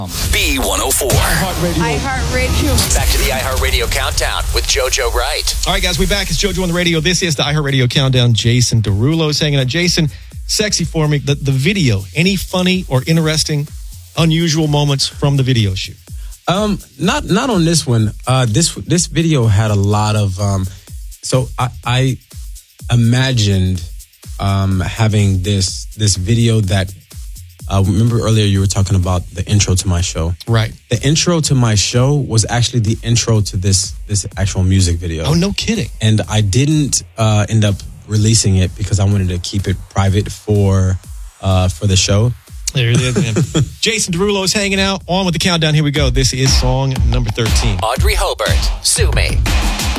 B104. iHeartRadio. Back to the iHeartRadio Countdown with JoJo Wright. All right, guys, we're back. It's JoJo on the radio. This is the iHeartRadio Countdown. Jason Derulo is hanging out. Jason, sexy for me. The video, any funny or interesting, unusual moments from the video shoot? Not on this one. This video had a lot of. So I imagined having this video that. Remember earlier you were talking about the intro to my show. Right. The intro to my show was actually the intro to this actual music video. Oh, no kidding. And I didn't end up releasing it because I wanted to keep it private for the show. There it is, man. Jason Derulo is hanging out. On with the countdown. Here we go. This is song number 13. Audrey Hobart, Sue Me.